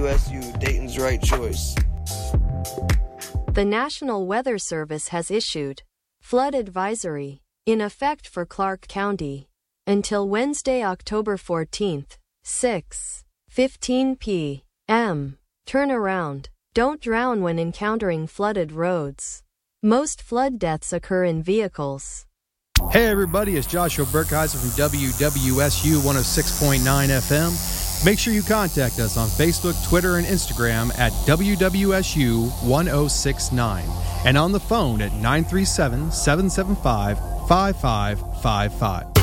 WWSU, Dayton's right choice. The National Weather Service has issued flood advisory in effect for Clark County until Wednesday, October 14th, 6:15 p.m. Turn around. Don't drown when encountering flooded roads. Most flood deaths occur in vehicles. Hey everybody, it's Joshua Burkheiser from WWSU 106.9 FM. Make sure you contact us on Facebook, Twitter, and Instagram at WWSU 1069 and on the phone at 937-775-5555.